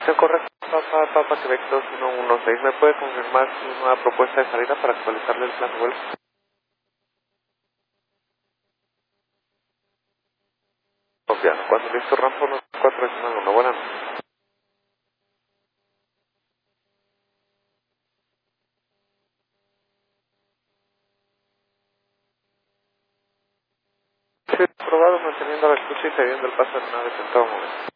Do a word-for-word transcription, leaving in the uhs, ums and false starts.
Sí, correcto, Papa, Papa Quebec dos uno uno seis. ¿Me puede confirmar su nueva propuesta de salida para actualizarle el plan de vuelo? Confiado. Cuando listo, rampo uno cuatro uno. Buenas noches. Sí, probado manteniendo la escucha y cediendo el paso de nave en todo momento.